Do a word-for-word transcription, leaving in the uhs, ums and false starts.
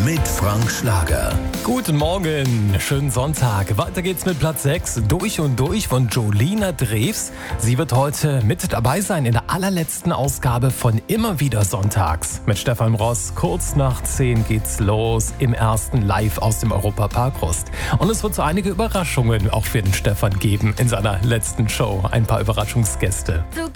mit Frank Schlager. Guten Morgen, schönen Sonntag. Weiter geht's mit Platz sechs, Durch und Durch von Jolina Drews. Sie wird heute mit dabei sein in der allerletzten Ausgabe von Immer wieder Sonntags. Mit Stefan Ross, kurz nach zehn geht's los im ersten Live aus dem Europapark Rust. Und es wird so einige Überraschungen auch für den Stefan geben in seiner letzten Show. Ein paar Überraschungsgäste. Du